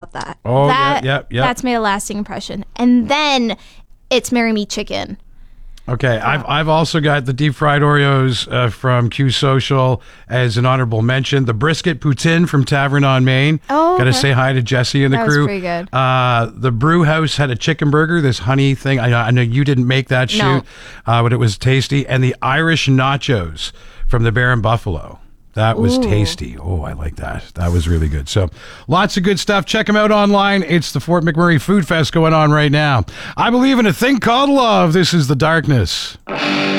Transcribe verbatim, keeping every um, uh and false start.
about that. Oh, that, yeah, yeah, yeah. That's made a lasting impression. And then it's Marry Me Chicken. Okay, I've I've also got the deep fried Oreos uh, from Q Social as an honorable mention. The brisket poutine from Tavern on Main. Oh, got to okay. say hi to Jesse and the That was crew. pretty good. Uh, the Brew House had a chicken burger, this honey thing. I, I know you didn't make that shoot, No. uh, but it was tasty. And the Irish nachos from the Bear and Buffalo. That was Ooh. tasty. Oh, I like that. That was really good. So lots of good stuff. Check them out online. It's the Fort McMurray Food Fest going on right now. I believe in a thing called love. This is The Darkness.